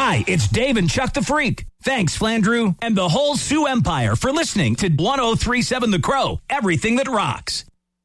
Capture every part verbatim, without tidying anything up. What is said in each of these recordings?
Hi, it's Dave and Chuck the Freak. Thanks, Flandrew, and the whole Sioux Empire for listening to one oh three point seven The Crow, everything that rocks.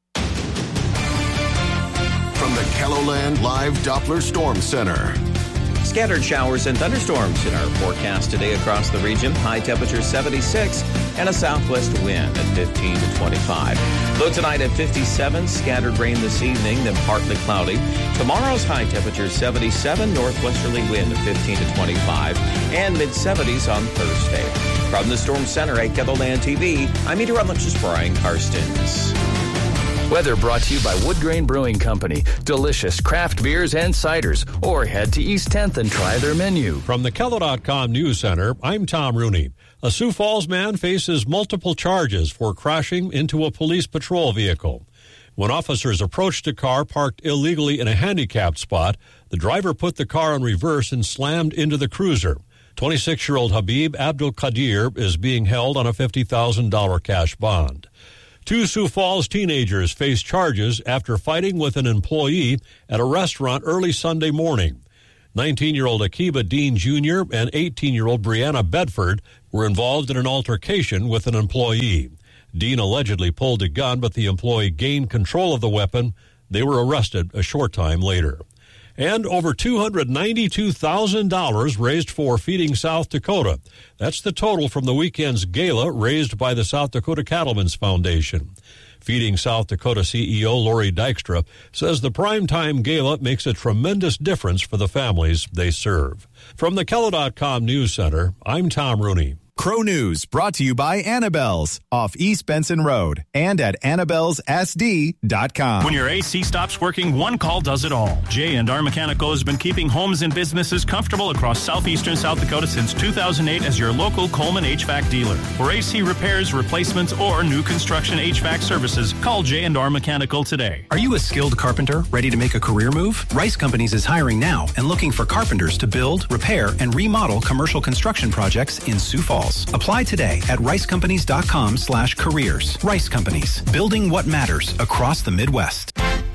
From the KELOLAND Live Doppler Storm Center. Scattered showers and thunderstorms in our forecast today across the region. High temperature seventy-six and a southwest wind at fifteen to twenty-five. Low tonight at fifty-seven. Scattered rain this evening, then partly cloudy. Tomorrow's high temperature seventy-seven. Northwesterly wind at fifteen to twenty-five. And mid-seventies on Thursday. From the Storm Center at KELOLAND T V, I'm meteorologist Brian Karstens. Weather brought to you by Wood Grain Brewing Company. Delicious craft beers and ciders. Or head to East tenth and try their menu. From the Kelo dot com News Center, I'm Tom Rooney. A Sioux Falls man faces multiple charges for crashing into a police patrol vehicle. When officers approached a car parked illegally in a handicapped spot, the driver put the car in reverse and slammed into the cruiser. twenty-six-year-old Habib Abdul Qadir is being held on a fifty thousand dollars cash bond. Two Sioux Falls teenagers face charges after fighting with an employee at a restaurant early Sunday morning. nineteen-year-old Akiba Dean Junior and eighteen-year-old Brianna Bedford were involved in an altercation with an employee. Dean allegedly pulled a gun, but the employee gained control of the weapon. They were arrested a short time later. And over two hundred ninety-two thousand dollars raised for Feeding South Dakota. That's the total from the weekend's gala raised by the South Dakota Cattlemen's Foundation. Feeding South Dakota C E O Lori Dykstra says the primetime gala makes a tremendous difference for the families they serve. From the Kelo dot com News Center, I'm Tom Rooney. Crow News brought to you by Annabelle's off East Benson Road and at annabelles s d dot com. When your A C stops working, one call does it all. J and R Mechanical has been keeping homes and businesses comfortable across southeastern South Dakota since two thousand eight as your local Coleman H V A C dealer. For A C repairs, replacements, or new construction H V A C services, call J and R Mechanical today. Are you a skilled carpenter ready to make a career move? Rice Companies is hiring now and looking for carpenters to build, repair, and remodel commercial construction projects in Sioux Falls. Apply today at rice companies dot com slash careers. Rice Companies, building what matters across the Midwest.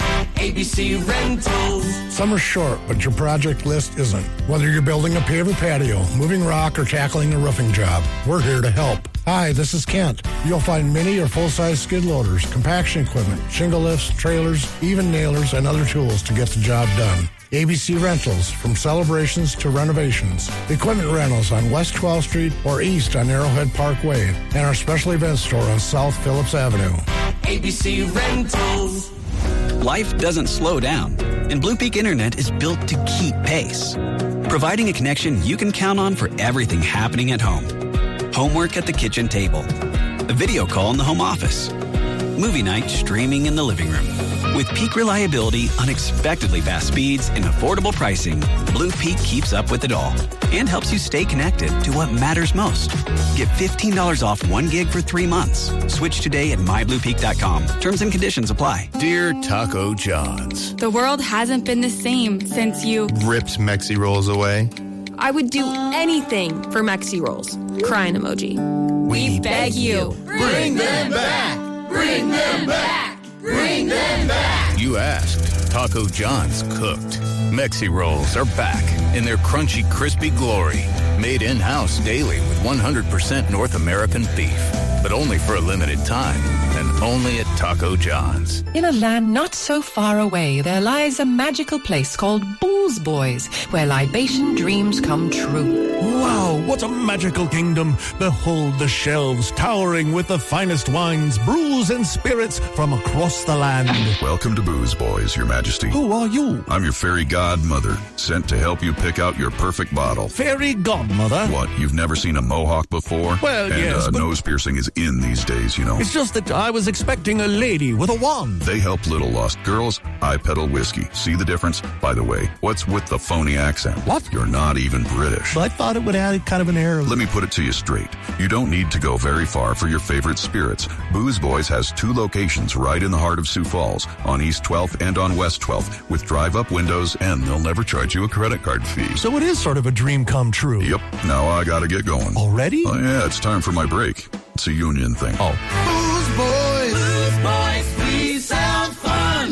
A B C Rentals. Summer's short, but your project list isn't. Whether you're building a paver patio, moving rock, or tackling a roofing job, we're here to help. Hi, this is Kent. You'll find mini or full-size skid loaders, compaction equipment, shingle lifts, trailers, even nailers, and other tools to get the job done. A B C Rentals, from celebrations to renovations. Equipment rentals on West twelfth Street or east on Arrowhead Parkway, and our special event store on South Phillips Avenue. A B C Rentals. Life doesn't slow down, and Blue Peak Internet is built to keep pace, providing a connection you can count on for everything happening at home. Homework at the kitchen table, a video call in the home office, movie night streaming in the living room. With peak reliability, unexpectedly fast speeds, and affordable pricing, Blue Peak keeps up with it all and helps you stay connected to what matters most. Get fifteen dollars off one gig for three months. Switch today at my blue peak dot com. Terms and conditions apply. Dear Taco John's, the world hasn't been the same since you ripped Mexi Rolls away. I would do anything for Mexi Rolls. Crying emoji. We, we beg you. Bring them back. Bring them back. Bring them back. You asked. Taco John's cooked. Mexi Rolls are back in their crunchy, crispy glory. Made in-house daily with one hundred percent North American beef. But only for a limited time. And only at Taco John's. In a land not so far away, there lies a magical place called Booze Boys, where libation dreams come true. Wow, what a magical kingdom. Behold the shelves towering with the finest wines, brews, and spirits from across the land. Welcome to Booze Boys, Your Majesty. Who are you? I'm your fairy godmother, sent to help you pick out your perfect bottle. Fairy godmother? What, you've never seen a mohawk before? Well, and, yes, uh, but nose piercing is in these days, you know. It's just that I was expecting a lady with a wand. They help little lost girls. I peddle whiskey. See the difference? By the way, what's with the phony accent? What? You're not even British. But I thought it would add kind of an air of... Let me put it to you straight. You don't need to go very far for your favorite spirits. Booze Boys has two locations right in the heart of Sioux Falls, on East twelfth and on West twelfth, with drive-up windows, and they'll never charge you a credit card fee. So it is sort of a dream come true. Yep. Now I gotta get going. Already? Oh, yeah, it's time for my break. It's a union thing. Oh. Booze Boys. Booze Boys, we sound fun.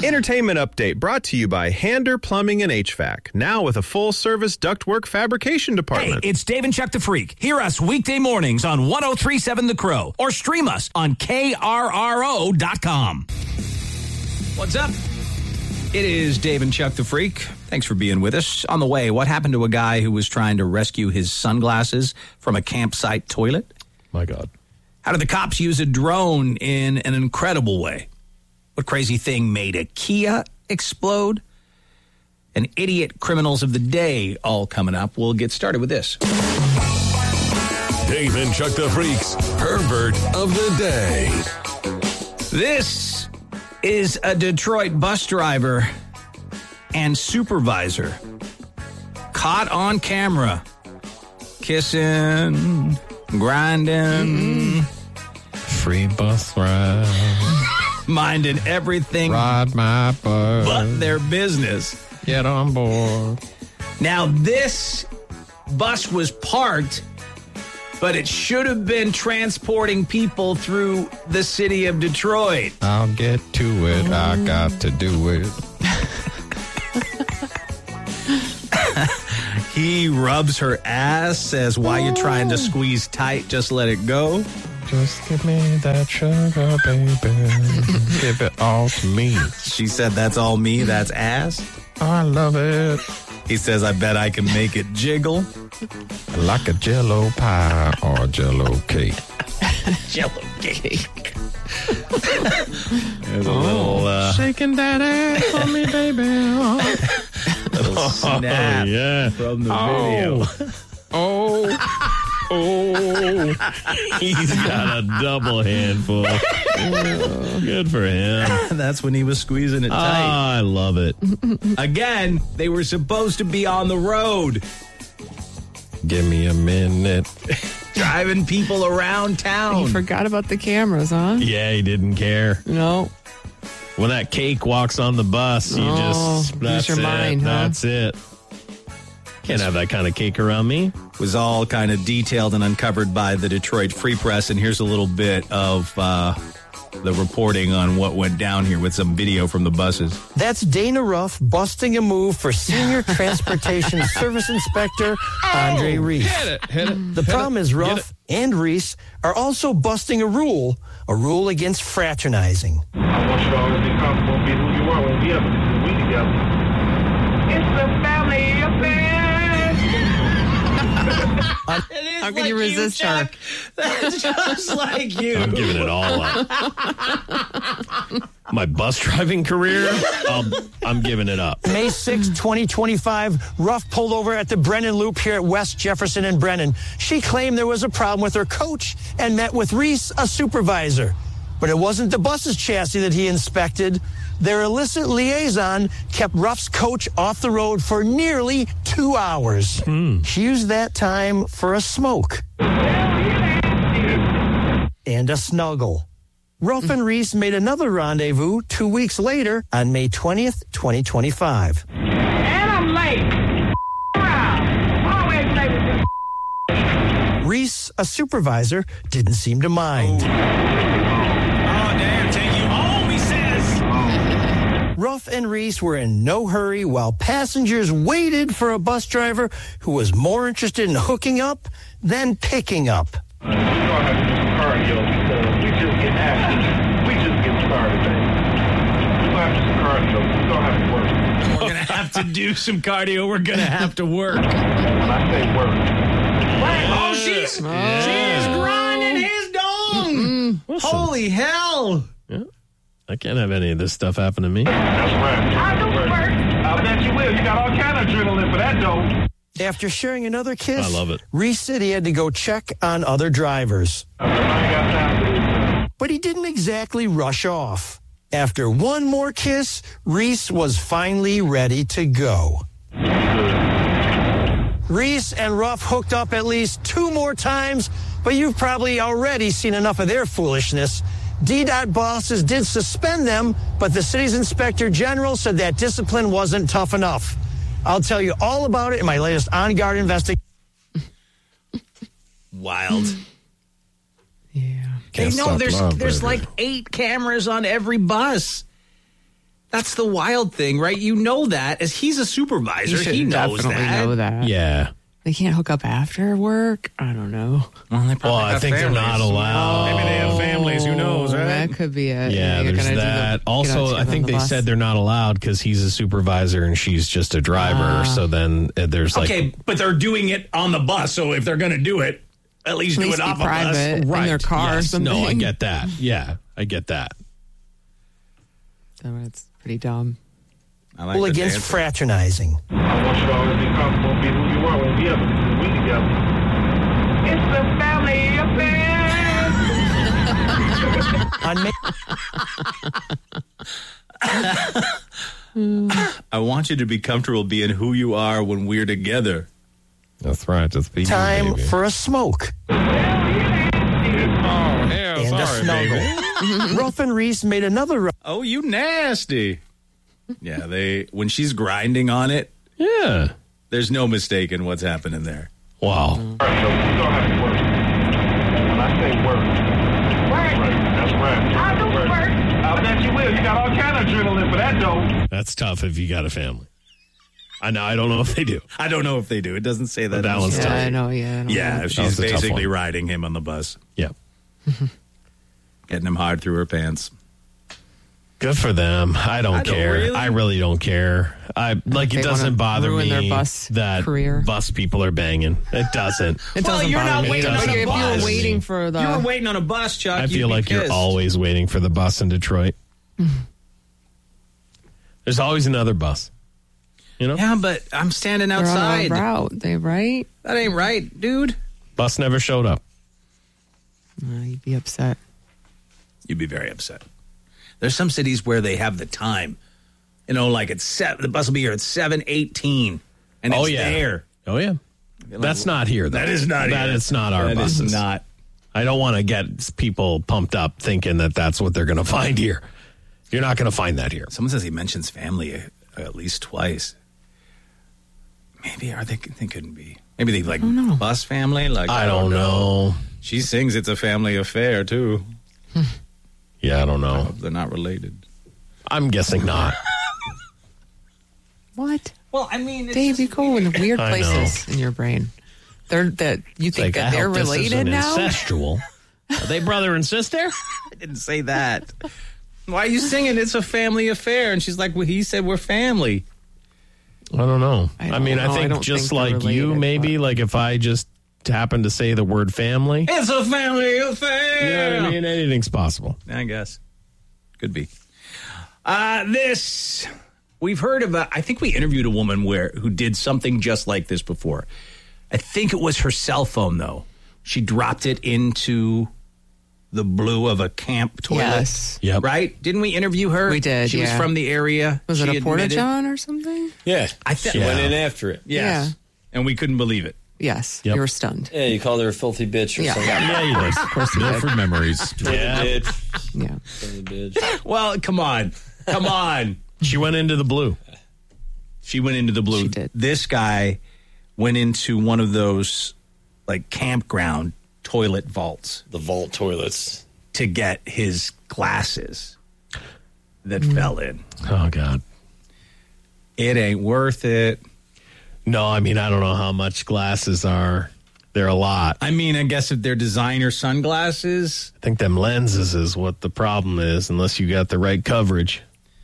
Entertainment update brought to you by Hander Plumbing and H V A C. Now with a full-service ductwork fabrication department. Hey, it's Dave and Chuck the Freak. Hear us weekday mornings on one oh three point seven The Crow or stream us on K R R O dot com. What's up? It is Dave and Chuck the Freak. Thanks for being with us. On the way, what happened to a guy who was trying to rescue his sunglasses from a campsite toilet? My God. How did the cops use a drone in an incredible way? What crazy thing made a Kia explode? And idiot criminals of the day all coming up. We'll get started with this. Dave and Chuck the Freak's Pervert of the Day. This is a Detroit bus driver and supervisor caught on camera kissing, grinding. Free bus ride. Minding everything Ride my bus. but their business. Get on board. Now, this bus was parked, but it should have been transporting people through the city of Detroit. I'll get to it. I got to do it. He rubs her ass, says, why you trying to squeeze tight? Just let it go. Just give me that sugar, baby. Give it all to me. She said, that's all me, that's ass. I love it. He says, I bet I can make it jiggle. Like a Jell-O pie or a Jell-O cake. Jell-O cake. There's a oh, little... Uh, shaking that ass for me, baby. little snap oh, yeah. from the oh. video. Oh. Oh, he's got a double handful. Oh, good for him. That's when he was squeezing it tight. Oh, I love it. Again, they were supposed to be on the road. Give me a minute. Driving people around town. He forgot about the cameras, huh? Yeah, he didn't care. No. When that cake walks on the bus, you oh, just, that's your it. Mind, huh? That's it. Can't have that kind of cake around me. It was all kind of detailed and uncovered by the Detroit Free Press. And here's a little bit of uh, the reporting on what went down here with some video from the buses. That's Dana Ruff busting a move for Senior Transportation Service Inspector Andre Reese. Hit it, hit it. The hit problem it, is Ruff and Reese are also busting a rule, a rule against fraternizing. I want you to always be comfortable and be who you are when we together. We together. It's a family affair. How can like you resist you, her? That's just like you. I'm giving it all up. My bus driving career, um, I'm giving it up. May sixth, twenty twenty-five, Ruff pulled over at the Brennan Loop here at West Jefferson and Brennan. She claimed there was a problem with her coach and met with Reese, a supervisor. But it wasn't the bus's chassis that he inspected. Their illicit liaison kept Ruff's coach off the road for nearly two hours. Mm. She used that time for a smoke and a snuggle. Ruff and Reese made another rendezvous two weeks later on May twentieth, twenty twenty-five. And I'm late. Always late with this. Reese, a supervisor, didn't seem to mind. Oh, damn, take you home, he says. Ruff and Reese were in no hurry while passengers waited for a bus driver who was more interested in hooking up than picking up. We're going to have to do some cardio because we just get active. We just get started. We're going to have to do some cardio. We're going to have to work. We're going to have to do some cardio. We're going to have to work. When I say work. Oh, she's, yeah. she is grinding his dong. Mm-hmm. Holy hell. Yeah. I can't have any of this stuff happen to me. That's right. I'll do the work. I bet you will. You got all kind of adrenaline for that, though. After sharing another kiss, I love it. Reese said he had to go check on other drivers. But he didn't exactly rush off. After one more kiss, Reese was finally ready to go. Reese and Ruff hooked up at least two more times, but you've probably already seen enough of their foolishness. D DOT bosses did suspend them, but the city's inspector general said that discipline wasn't tough enough. I'll tell you all about it in my latest on-guard investigation. Wild. Yeah. They know there's love, there's baby. like eight cameras on every bus. That's the wild thing, right? You know that. As he's a supervisor, You should he knows definitely that. know that. Yeah. They can't hook up after work? I don't know. Well, they Well, I think they're not allowed. Maybe they have families. Who knows, right? That could be it. Yeah, You're there's gonna do the- that. get out Also, together I on think the they bus. said they're not allowed because he's a supervisor and she's just a driver. Ah. So then uh, there's like, Okay, but they're doing it on the bus, so if they're going to do it, at least At do least it be off private. a bus. In right? their car or yes, something. No, I get that. Yeah, I get that. So it's pretty dumb. I like Well, this against answer. fraternizing. I want you to always be comfortable, be who you are when we together. We together. It's the family affair. On May- I want you to be comfortable being who you are when we're together. That's right. Just be Time you, baby. for a smoke. Oh, hell, And a sorry, snuggle. baby. Ruff and Reese made another run. Oh, you nasty. Yeah, they when she's grinding on it, Yeah. there's no mistaking what's happening there. Wow. All right, so we don't have to work. When I say work, work. That's right. I'll do work. I bet you will. You got all kind of adrenaline for that, though. That's tough if you got a family. I know. I don't know if they do. I don't know if they do. It doesn't say that. But that one's Yeah, tough. I know, yeah. I don't Yeah, know. if That she's was a tough basically one. riding him on the bus, Yeah. getting him hard through her pants. Good for them. I don't I don't care. really. I really don't care. I like They it doesn't wanna bother ruin me their bus that career. bus people are banging. It doesn't. It Well, doesn't you're bother not me. waiting Like, on a if you bus. were waiting for the... You were waiting on a bus, Chuck. I you'd feel be like you're pissed. always waiting for the bus in Detroit. There's always another bus. You know? Yeah, but I'm standing They're on outside. a route, they right? That ain't right, dude. Bus never showed up. Uh, you'd be upset. You'd be very upset. There's some cities where they have the time. You know, like it's seven, the bus will be here at seven eighteen, and it's Oh, yeah. there. Oh, yeah. That's not here, though. That is not That here. is not our That is buses. not. I don't want to get people pumped up thinking that that's what they're going to find here. You're not going to find that here. Someone says he mentions family uh, at least twice. Maybe are they? They couldn't be. Maybe they like bus family. Like I don't know. She sings it's a family affair too. Yeah, I don't I know. hope they're not related. I'm guessing not. What? Well, I mean, it's Dave, you go in weird I know. places in your brain. They're that you It's think like, I that they're hope this related isn't now. Incestual. Are they brother and sister? I didn't say that. Why are you singing it's a family affair? And she's like, well, he said we're family. I don't know. I I, don't mean, know. I I think don't just think they're like you, related, maybe, but- like if I just happen to say the word family, It's a family affair. you know what I mean? Anything's possible. I guess. Could be. Uh, this, we've heard about, I think we interviewed a woman where who did something just like this before. I think it was her cell phone, though. She dropped it into the blue of a camp toilet. Yes. Yep. Right? Didn't we interview her? We did, She was yeah. from the area. Was She it a porta admitted- john or something? Yeah. I think She went in after it. Yes. Yeah. And we couldn't believe it. Yes. Yep. You were stunned. Yeah, you called her a filthy bitch or Yeah. something. Yeah, you did. Of course you did. Milford memories. Filthy Yeah. bitch. Yeah. Filthy bitch. Well, come on. Come on. She went into the blue. She went into the blue. She did. This guy went into one of those like campground toilet vaults The vault toilets. to get his glasses that fell in. Oh, God. It ain't worth it. No, I mean, I don't know how much glasses are. They're a lot. I mean, I guess if they're designer sunglasses. I think them lenses is what the problem is, unless you got the right coverage.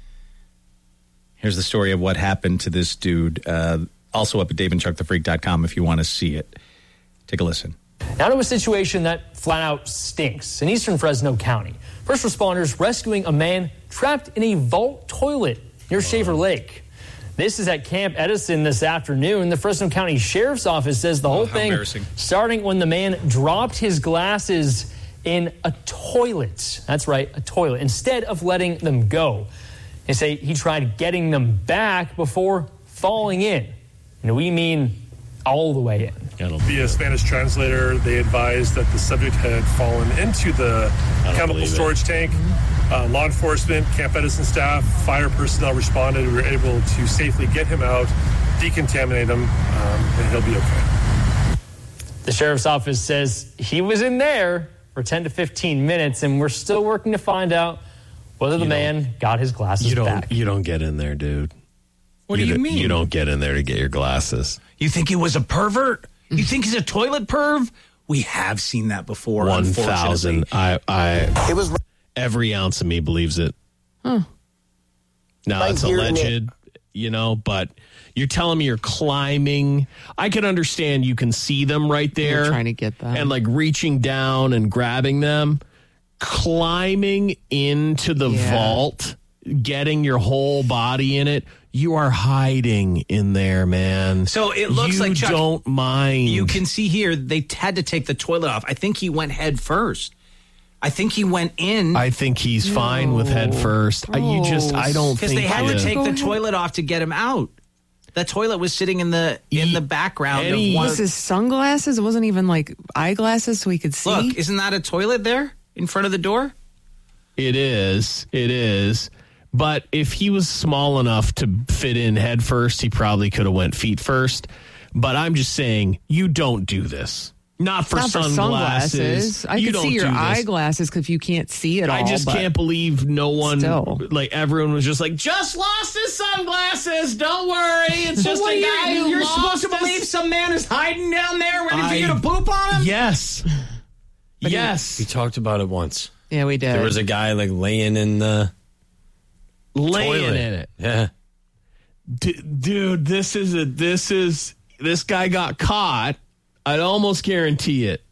Here's the story of what happened to this dude. Uh, also up at dave and chuck the freak dot com if you want to see it. Take a listen. Now to a situation that flat out stinks in eastern Fresno County. First responders rescuing a man trapped in a vault toilet near Shaver Lake. This is at Camp Edison this afternoon. The Fresno County Sheriff's Office says the whole how thing embarrassing. starting when the man dropped his glasses in a toilet. That's right, a toilet, instead of letting them go. They say he tried getting them back before falling in. And we mean all the way in. Via Spanish translator, they advised that the subject had fallen into the chemical storage tank. Uh, law enforcement, Camp Edison staff, fire personnel responded. We were able to safely get him out, decontaminate him, um, and he'll be okay. The sheriff's office says he was in there for ten to fifteen minutes, and we're still working to find out whether the man got his glasses You don't. back. You don't get in there, dude. What do you don't- mean? You don't get in there to get your glasses. You think he was a pervert? You think he's a toilet perv? We have seen that before. One unfortunately. thousand. I. I. It was every ounce of me believes it. Huh. Now Like it's hearing alleged, you know, but you're telling me you're climbing. I can understand you can see them right there, You're trying to get them. and like reaching down and grabbing them, climbing into the Yeah. vault, getting your whole body in it. You are hiding in there, man. So it looks you like Chuck, don't mind. You can see here they had to take the toilet off. I think he went head first. I think he went in I think he's fine with head first. I, you just, I don't because think they had you- to take Go the ahead. toilet off to get him out. The toilet was sitting in the in the background Any- of one. Was his sunglasses? It wasn't even like eyeglasses so he could see. Look, isn't that a toilet there in front of the door? It is. It is. But if he was small enough to fit in head first, he probably could have went feet first. But I'm just saying, you don't do this. Not for Not for sunglasses. sunglasses. I You could don't see your do this. eyeglasses because you can't see it all. I just but can't believe no one, still. like everyone was just like, just lost his sunglasses. Don't worry. It's just What, a you're- guy who You're lost supposed to his- believe some man is hiding down there ready for I- you to poop on him? Yes. Yes. We talked about it once. Yeah, we did. There was a guy like laying in the Laying toilet. in it. Yeah. D- dude, this is a, this is, this guy got caught. I'd almost guarantee it.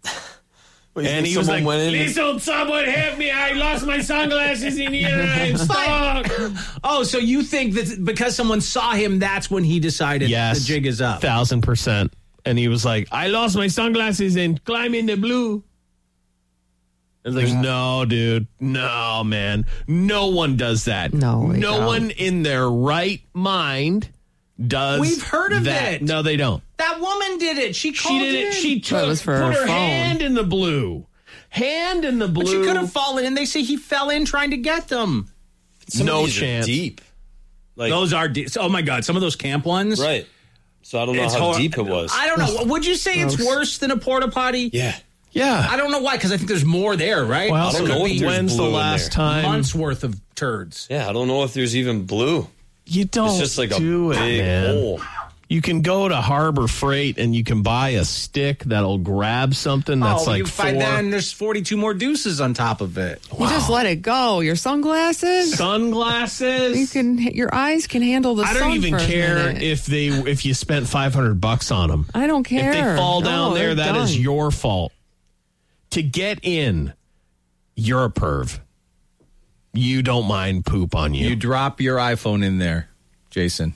And he was like, went in please don't someone help me. I lost my sunglasses in here. I'm stuck. Oh, so you think that because someone saw him, that's when he decided Yes. the jig is up? Thousand percent. And he was like, I lost my sunglasses and climb in the blue. I was like, no, dude. No, man. No one does that. No, they No don't. one in their right mind does We've heard of that. it. No, they don't. That woman did it. She She called did it. in. She took, That was for put her her phone. hand in the blue. Hand in the blue. But she could have fallen in. They say he fell in trying to get them. Some No of these are chance. deep. Like Those are deep. Oh my God, some of those camp ones. right. So I don't know It's how hor- deep it was. I don't know. Would you say it's Gross. worse than a porta potty? yeah. Yeah. I don't know why, because I think there's more there, right? Well, I don't There know could if be there's when's the blue in last there. time? months worth of turds. Yeah, I don't know if there's even blue. You don't It's just like a do it, big man. hole. You can go to Harbor Freight and you can buy a stick that'll grab something that's oh, like you four. find that and there's forty-two more deuces on top of it. You just let it go. Your sunglasses. Sunglasses. You can. Your eyes can handle the I sun don't even for a care minute. if they if you spent five hundred bucks on them. I don't care. If they fall down No, there, they're that is done. your fault. To get in, you're a perv. You don't mind poop on you. You drop your iPhone in there, Jason.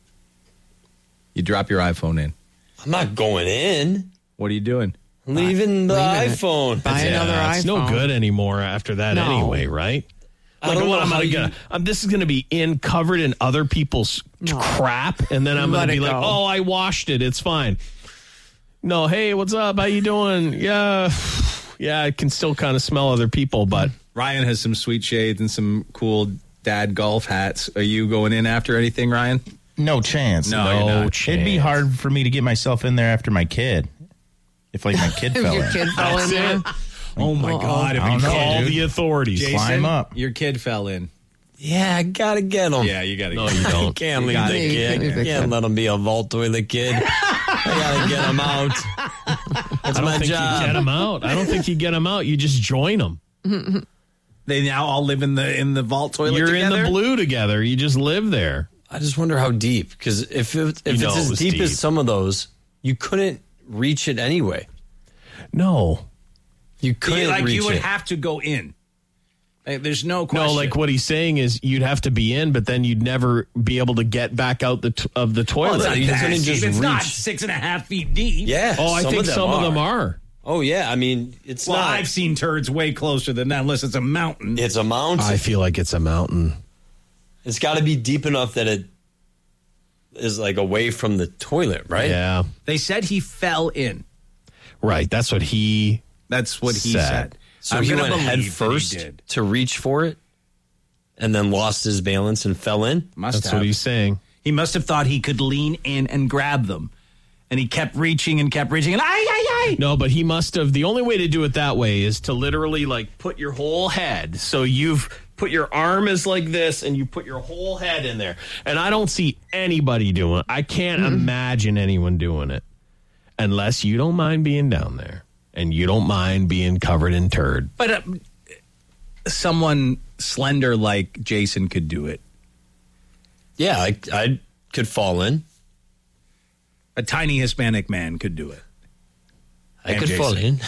You drop your iPhone in. I'm not going in. What are you doing? I'm leaving the Leaving it. iPhone. Buy another Yeah, it's no iPhone. good anymore after that No. anyway, right? I Like, don't what know am how I you- gonna? Um, this is gonna be in covered in other people's No. crap, and then I'm Let gonna be it like, go. "Oh, I washed it. It's fine." No, hey, what's up? How you doing? Yeah, yeah. I can still kind of smell other people, but Ryan has some sweet shades and some cool dad golf hats. Are you going in after anything, Ryan? No chance. No, you're no not. chance. It'd be hard for me to get myself in there after my kid. If like my kid If fell your in. kid fell in That's there. it. Oh my Uh-oh. God! If I you don't know, call Call dude. the authorities. Jason, Climb up. Your kid fell in. Yeah, I gotta get him. Yeah, you got to. No, you don't. Can't You leave gotta- the you kid. can't leave the Can't kid. let him be a vault toilet kid. I gotta get him out. That's I don't my think you job. get them out. I don't think you get them out. You just join them. They now all live in the in the vault toilet. You're together? in the blue together. You just live there. I just wonder how deep. Because if it, if You it's know it as was deep, deep. as some of those, you couldn't reach it anyway. No. You couldn't like reach you would it. have to go in. Like, there's no question. No, like what he's saying is you'd have to be in, but then you'd never be able to get back out the t- of the Well, toilet. it's not you that couldn't deep. just It's not reach. six and a half feet deep. Yeah. oh, I some think of them some are. of them are. Oh yeah. I mean, it's Well, not. I've seen turds way closer than that, unless it's a mountain. It's a mountain. I feel like it's a mountain. It's got to be deep enough that it is like away from the toilet, right? Yeah. They said he fell in. Right. That's what he That's what he Said. said. So I'm he gonna went believe head that he first did. to reach for it, and then lost his balance and fell in. Must That's have. what he's saying. He must have thought he could lean in and grab them. And he kept reaching and kept reaching. And ay, ay, ay. No, but he must have. The only way to do it that way is to literally like put your whole head. So you've put your arm is like this, and you put your whole head in there. And I don't see anybody doing it. I can't mm. imagine anyone doing it unless you don't mind being down there and you don't mind being covered in turd. But uh, someone slender like Jason could do it. Yeah, I, I could fall in. A tiny Hispanic man could do it. I and could Jason. fall in.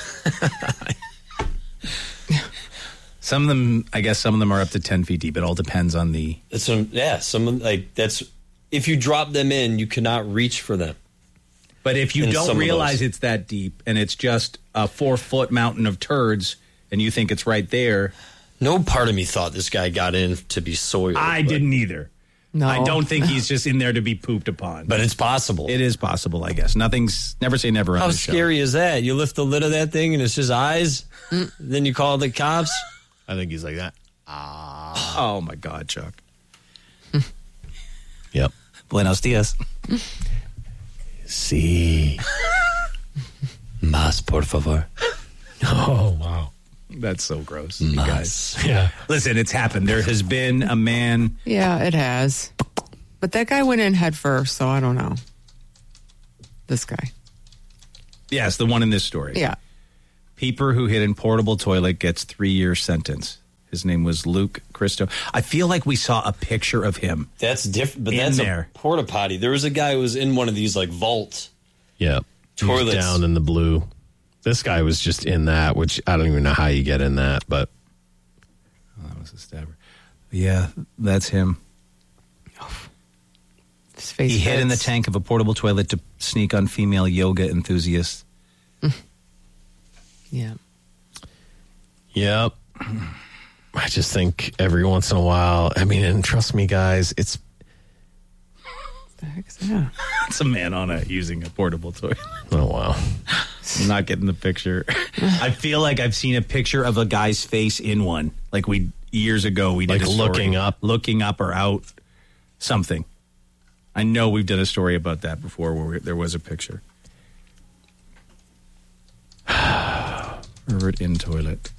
Some of them, I guess some of them are up to ten feet deep. It all depends on the... Some, yeah, some like that's... If you drop them in, you cannot reach for them. But if you in don't realize it's that deep and it's just a four-foot mountain of turds and you think it's right there... No part of me thought this guy got in to be soiled. I but. didn't either. No. I don't think he's just in there to be pooped upon. But it's possible. It is possible, I guess. Nothing's... Never say never on How this show. scary is that? You lift the lid of that thing and it's just eyes? Mm. Then you call the cops? I think he's like that. Ah. Oh, my God, Chuck. Yep. Buenos dias. Sí. Más, por favor. Oh, wow. That's so gross, you Mas. guys. Yeah. Listen, it's happened. There has been a man... Yeah, it has. But that guy went in head first, so I don't know. This guy. Yes, the one in this story. Yeah. Peeper who hid in portable toilet gets three-year sentence. His name was Luke Christo. I feel like we saw a picture of him. That's different, but in that's there. a porta potty. There was a guy who was in one of these like vault Yeah. toilets down in the blue. This guy was just in that, which I don't even know how you get in that, but oh, that was a stabber. Yeah, that's him. His face he hid hurts. in the tank of a portable toilet to sneak on female yoga enthusiasts. Yeah. Yep. I just think every once in a while, I mean, and trust me, guys, it's the heck is that? It's a man on a using a portable toilet. Oh, wow. I'm not getting the picture. I feel like I've seen a picture of a guy's face in one. Like we years ago, we did Like a story, looking up? looking up or out, something. I know we've done a story about that before, where we, there was a picture. Pervert in toilet.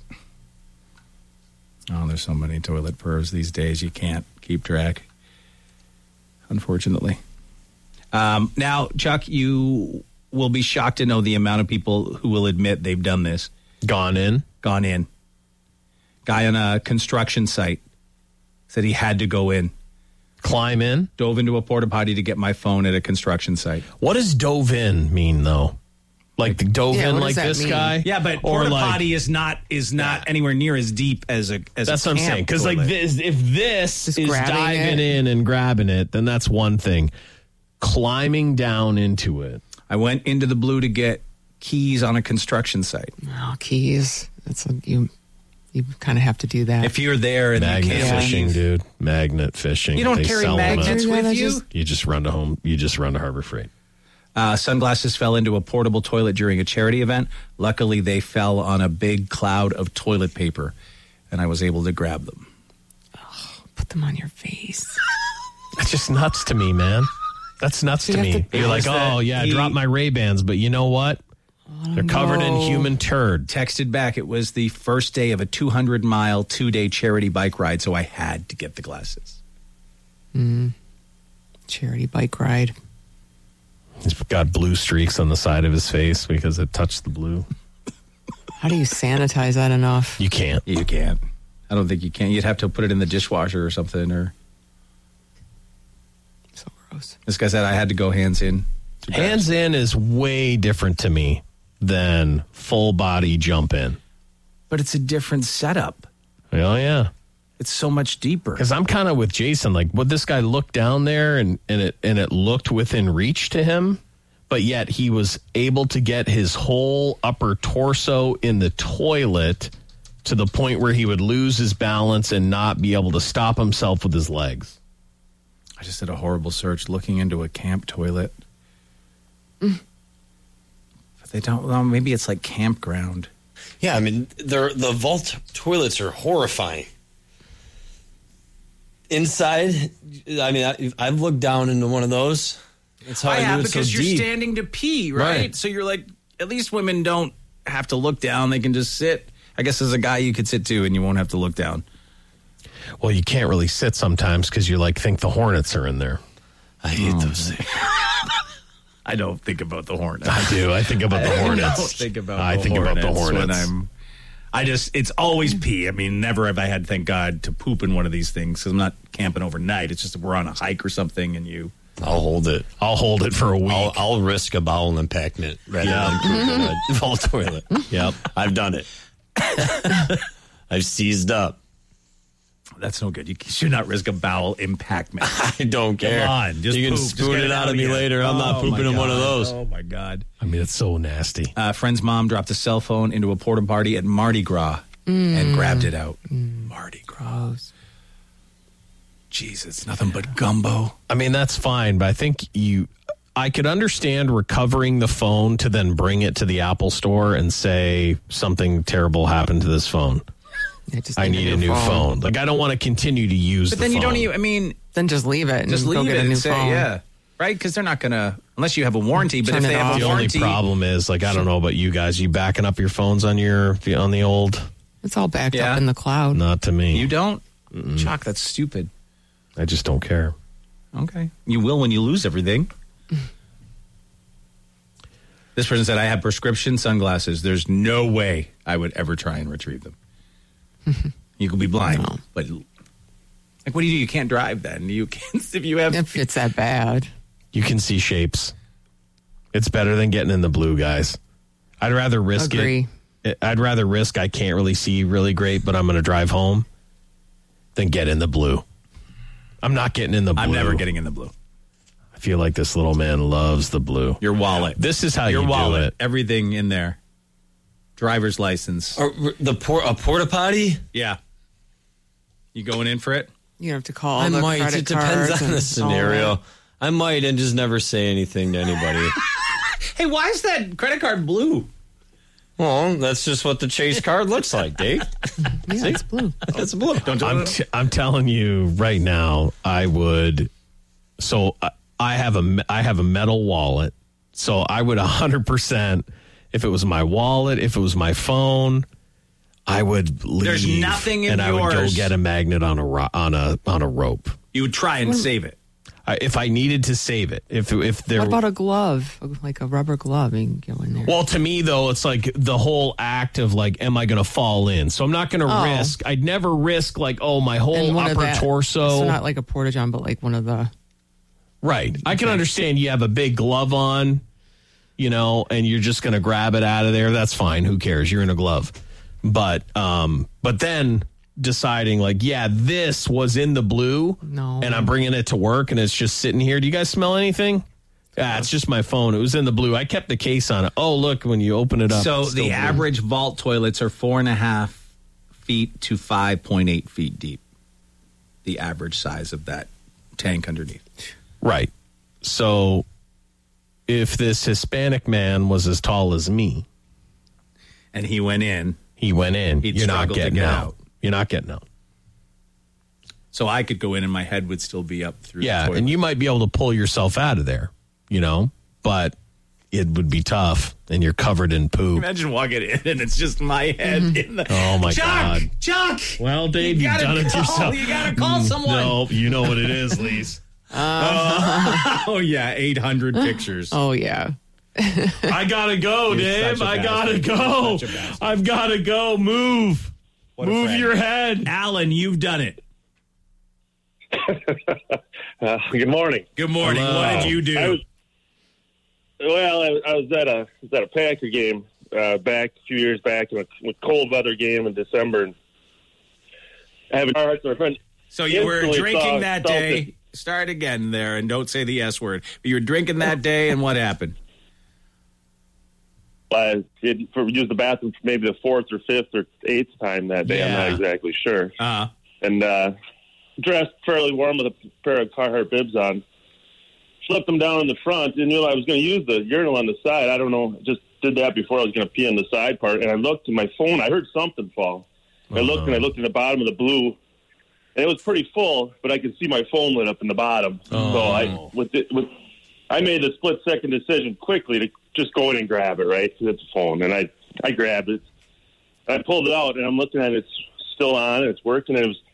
Oh, there's so many toilet pervs these days. You can't keep track, unfortunately. Um, now, Chuck, you will be shocked to know the amount of people who will admit they've done this. Gone in? Gone in. Guy on a construction site said he had to go in. Climb in? Dove into a porta potty to get my phone at a construction site. What does dove in mean, though? Like the dove Yeah, in what like does that this mean? guy? Yeah, but Or porta like- potty is not is not anywhere near as deep as a as That's a what I'm camp saying. Because like toilet. this, if this Just is grabbing diving it. in and grabbing it, then that's one thing. Climbing down into it. I went into the blue to get keys on a construction site. Oh, keys. That's a, you. You kind of have to do that. If you're there and Magnet you can't fishing, leave. dude. Magnet fishing. You don't They carry sell them magnets at- with Yeah, you? just- You just run to home. You just run to Harbor Freight. Uh, sunglasses fell into a portable toilet during a charity event. Luckily, they fell on a big cloud of toilet paper, and I was able to grab them. Oh, put them on your face. That's just nuts to me, man. That's nuts You to have me. to- You're It like, was that oh, yeah, he- drop my Ray-Bans, but you know what? They're covered in know. human turd. Texted back, it was the first day of a two hundred mile, two-day charity bike ride, so I had to get the glasses. Mm. Charity bike ride. He's got blue streaks on the side of his face because it touched the blue. How do you sanitize that enough? You can't. You can't. I don't think you can. You'd have to put it in the dishwasher or something. Or So gross. this guy said I had to go hands in. to grab Hands in is way different to me than full body jump in. But it's a different setup. Oh, yeah. It's so much deeper. Because I'm kind of with Jason. Like, would this guy look down there and, and it and it looked within reach to him, but yet he was able to get his whole upper torso in the toilet to the point where he would lose his balance and not be able to stop himself with his legs. I just did a horrible search looking into a camp toilet. Mm. But they don't, well, maybe it's like campground. Yeah, I mean, they're, the vault toilets are horrifying. Inside, I mean, I, I've looked down into one of those. That's how I, I have do it because so you're deep. standing to pee, right? Right. So you're like, at least women don't have to look down. They can just sit. I guess as a guy, you could sit too and you won't have to look down. Well, you can't really sit sometimes because you like think the Hornets are in there. I hate oh, those things. I don't think about the Hornets. I do. I think about the Hornets. I don't think about I the think Hornets about the Hornets. when I'm. I just, it's always pee. I mean, never have I had, thank God, to poop in one of these things because I'm not camping overnight. It's just if we're on a hike or something and you. I'll hold it. I'll hold it for a week. I'll, I'll risk a bowel impactment rather yeah. than poop in a whole toilet. Yep. I've done it. I've seized up. That's no good. You should not risk a bowel impactment. I don't care. Come on, just you can poop. spoon it, it out of me here. later. I'm oh, not pooping in one of those. Oh my God. I mean, it's so nasty. A uh, friend's mom dropped a cell phone into a porta potty at Mardi Gras mm. and grabbed it out. Mm. Mardi Gras. Jeez, it's nothing but gumbo. I mean, that's fine, but I think you. I could understand recovering the phone to then bring it to the Apple store and say something terrible happened to this phone. I, just I need a, a new phone. phone. Like, I don't want to continue to use but the then phone. you don't even, I mean. Then just leave it. And just go leave get it a new and say, phone. yeah. Right? Because they're not going to, unless you have a warranty. But Turn if they have off. a the warranty. The only problem is, like, I don't know about you guys. You backing up your phones on your on the old. It's all backed yeah. up in the cloud. Not to me. You don't? Mm-mm. Chuck, that's stupid. I just don't care. Okay. You will when you lose everything. This person said, I have prescription sunglasses. There's no way I would ever try and retrieve them. You could be blind, no. but like, what do you do? You can't drive then. You can't, if you have. If it's that bad. You can see shapes. It's better than getting in the blue, guys. I'd rather risk Agree. it. I'd rather risk I can't really see really great, but I'm going to drive home than get in the blue. I'm not getting in the blue. I'm never getting in the blue. I feel like this little man loves the blue. Your wallet. This is how Your you wallet, do it. Everything in there. Driver's license. Or the por- a porta potty? Yeah. You going in for it? You have to call I the might. credit It depends cards on the scenario. I might and just never say anything to anybody. Hey, why is that credit card blue? Well, that's just what the Chase card looks like, Dave. Yeah, See? it's blue. It's blue. Don't do I'm, t- I'm telling you right now, I would. So I, I have a I have a metal wallet. So I would one hundred percent, if it was my wallet, if it was my phone, I would leave. There's nothing in and I would go yours. get a magnet on a ro- on a on a rope. You would try and save it. I, if I needed to save it, if if there. What about a glove, like a rubber glove? You can go in there. Well, to me though, it's like the whole act of like, am I going to fall in? So I'm not going to Oh. risk. I'd never risk like, oh, my whole And one of upper that- torso. So not like a porta john, but like one of the. Right. I can understand you have a big glove on, you know, and you're just going to grab it out of there. That's fine. Who cares? You're in a glove. But um, but then deciding like, yeah, this was in the blue. No. And I'm bringing it to work and it's just sitting here. Do you guys smell anything? Yeah, it's just my phone. It was in the blue. I kept the case on it. Oh, look, when you open it up. So it's still the blue. average vault toilets are four and a half feet to five point eight feet deep. The average size of that tank underneath. Right. So if this Hispanic man was as tall as me, and he went in, he went in. He'd You're not struggle to getting get out. out. You're not getting out. So I could go in and my head would still be up through Yeah, the toilet. and you might be able to pull yourself out of there, you know, but it would be tough, and you're covered in poop. Imagine walking in and it's just my head Mm-hmm. in the. Oh, my Chuck! God. Chuck! Well, Dave, You you've gotta done it call- yourself. you gotta call Mm, someone. No, you know what it is, Lise. Uh, oh, yeah, eight hundred pictures. Oh, yeah. I gotta go, You're Dave. such a I gotta bastard. go. You're such a bastard. I've gotta go. Move. What a Move friend. your head. Alan, you've done it. Uh, good morning. Good morning. Hello. What did you do? I was, well, I, I was at a I was at a Packer game uh, back a few years back, in a, a cold weather game in December, and I have a heart to my friend. So you were Instantly drinking saw- that saw day. this- Start again there and don't say the S word. But you were drinking that day, and what happened? I did for use the bathroom for maybe the fourth or fifth or eighth time that day. I'm Yeah. not exactly sure. Uh-huh. And uh, dressed fairly warm with a pair of Carhartt bibs on. Flipped them down in the front. Didn't realize I was going to use the urinal on the side. I don't know. Just did that before I was going to pee on the side part. And I looked at my phone. I heard something fall. I looked and I looked at the bottom of the blue. And it was pretty full, but I could see my phone lit up in the bottom. Oh. So I with it, with I made a split second decision quickly to just go in and grab it, right? Because it's a phone. And I, I grabbed it. I pulled it out, and I'm looking at it. It's still on, and it's working. And it was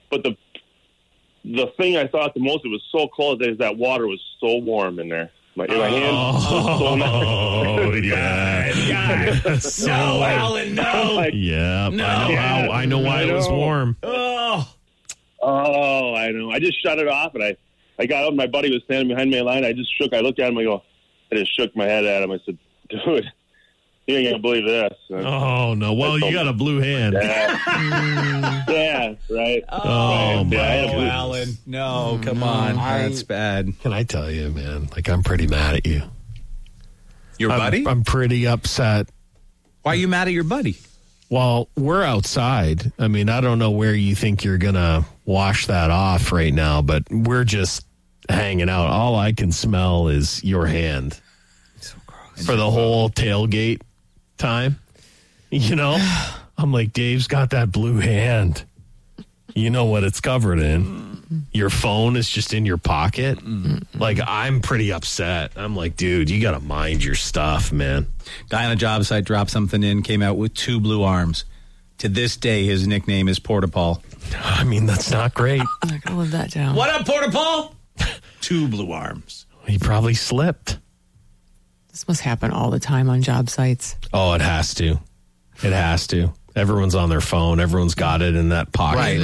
but the the thing I thought the most, it was so cold, is that water was so warm in there. My, my hands oh, so nice. Oh, yeah. God. So, no, Alan, no. Like, yeah, No. I know, how, I know why I it was know. warm. Oh. Oh, I know. I just shut it off, and I, I got up. My buddy was standing behind me in line. I just shook. I looked at him. I go, I just shook my head at him. I said, dude, you ain't going to believe this. Oh, no. Well, you got a blue hand. Yeah, yeah right. Oh, right. my Yeah, I had a Oh, blue- Alan. No, come on. I- That's bad. Can I tell you, man? Like, I'm pretty mad at you. Your I'm, buddy? I'm pretty upset. Why are you mad at your buddy? Well, we're outside. I mean, I don't know where you think you're going to wash that off right now, but we're just hanging out. All I can smell is your hand. So gross. For the whole tailgate time. You know? I'm like, Dave's got that blue hand. You know what it's covered in. Your phone is just in your pocket. Like, I'm pretty upset. I'm like, dude, you got to mind your stuff, man. Guy on a job site dropped something in, came out with two blue arms. To this day, his nickname is Porta Paul. I mean, that's not great. I'm not gonna live that down. What up, Porta Paul? Two blue arms. He probably slipped. This must happen all the time on job sites. Oh, it has to. It has to. Everyone's on their phone. Everyone's got it in that pocket. Right.